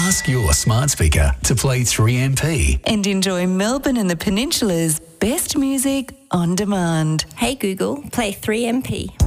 Ask your smart speaker to play 3MP. And enjoy Melbourne and the Peninsula's best music on demand. Hey Google, play 3MP.